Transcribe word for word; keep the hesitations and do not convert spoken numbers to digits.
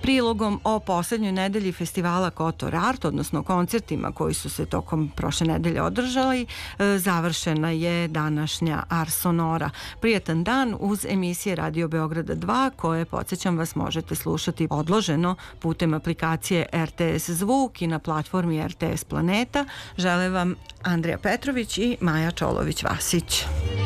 prilogom o poslednjoj nedelji festivala Kotor Art, odnosno koncertima koji su se tokom prošle nedelje održali, završena je današnja Ars Sonora. Prijetan dan uz emisije Radio Beograda dva, koje, podsjećam vas, možete slušati odloženo putem aplikacije R T S Zvuk i na platformi R T S Planeta. Žele vam Andrija Petrović i Maja Čolović-Vasić.